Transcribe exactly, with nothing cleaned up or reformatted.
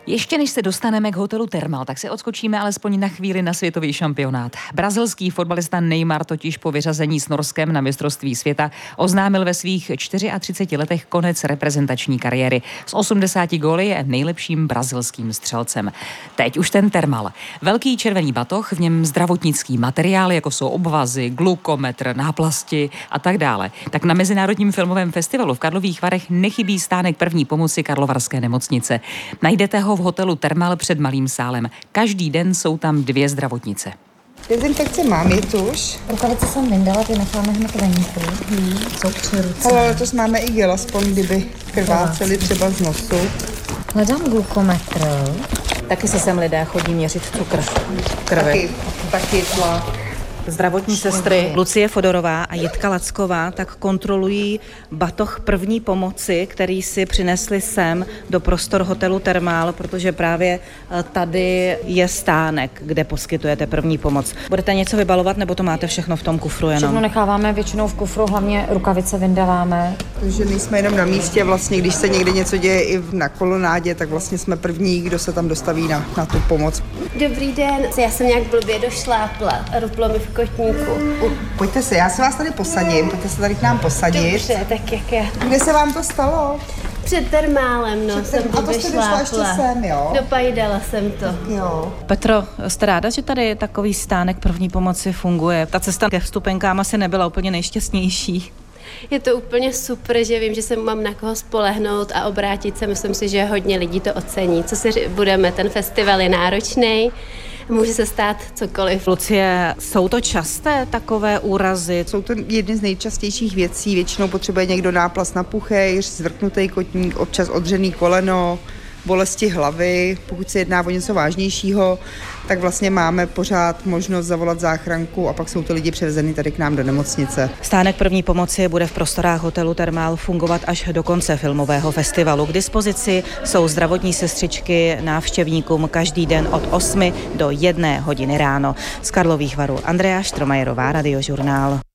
Ještě než se dostaneme k hotelu Thermal, tak si odskočíme alespoň na chvíli na světový šampionát. Brazilský fotbalista Neymar totiž po vyřazení s Norskem na mistrovství světa oznámil ve svých třiceti čtyřech letech konec reprezentační kariéry. S osmdesáti góly je nejlepším brazilským střelcem. Teď už ten Thermal. Velký červený batoh, v něm zdravotnický materiál, jako jsou obvazy, glukometr, náplasti a tak dále. Tak na Mezinárodním filmovém festivalu v Karlových Varech nechybí stánek první pomoci Karlovarské nemocnice. Najdete ho v hotelu Thermal před malým sálem. Každý den jsou tam dvě zdravotnice. Dezinfekce mám, je tuž. Rukavice jsem vyndala, ty necháme hned venku. Hmm. Jsou při ruce. Ale letos máme i gel, aspoň kdyby krváceli třeba z nosu. Hledám glukometr. Taky se sem lidé chodí měřit cukr v krvi. Taky, taky tla. Zdravotní sestry Lucie Fodorová a Jitka Lacková tak kontrolují batoh první pomoci, který si přinesli sem do prostor hotelu Thermal, protože právě tady je stánek, kde poskytujete první pomoc. Budete něco vybalovat, nebo to máte všechno v tom kufru jenom? Všechno necháváme většinou v kufru, hlavně rukavice vyndáváme. Takže nejsme jenom na místě, vlastně když se někde něco děje i na kolonádě, tak vlastně jsme první, kdo se tam dostaví na, na tu pomoc. Dobrý den, já jsem nějak blbě došlápla, ruplo mi v kotníku. Uh, pojďte se, já se vás tady posadím, pojďte se tady k nám posadit. Dobře, tak jak je. Kde se vám to stalo? Před Thermálem, no, Před jsem a to blbě jste došla ještě sem, jo? Dopajdala jsem to. Jo. Petro, jste ráda, že tady takový stánek první pomoci funguje? Ta cesta ke vstupenkám asi nebyla úplně nejšťastnější. Je to úplně super, že vím, že se mám na koho spolehnout a obrátit se. Myslím si, že hodně lidí to ocení. Co si budeme, ten festival je náročný. Může se stát cokoliv. Lucie, jsou to časté takové úrazy? Jsou to jedny z nejčastějších věcí. Většinou potřebuje někdo náplast na puchejř, zvrknutý kotník, občas odřený koleno, bolesti hlavy. Pokud se jedná o něco vážnějšího, tak vlastně máme pořád možnost zavolat záchranku a pak jsou ty lidi převezeny tady k nám do nemocnice. Stánek první pomoci bude v prostorách hotelu Thermal fungovat až do konce filmového festivalu. K dispozici jsou zdravotní sestřičky návštěvníkům každý den od osmi do jedné hodiny ráno. Z Karlových Varů Andrea Štromajerová, Radiožurnál.